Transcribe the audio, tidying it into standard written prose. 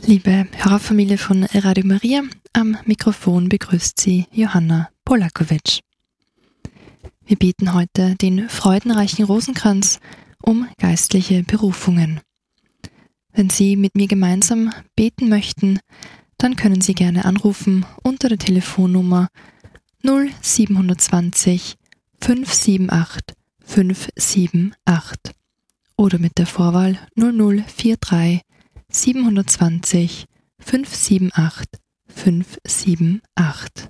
Liebe Hörerfamilie von Radio Maria, am Mikrofon begrüßt Sie Johanna Polakowitsch. Wir beten heute den freudenreichen Rosenkranz um geistliche Berufungen. Wenn Sie mit mir gemeinsam beten möchten, dann können Sie gerne anrufen unter der Telefonnummer 0720 578 578 oder mit der Vorwahl 0043 720 578 578.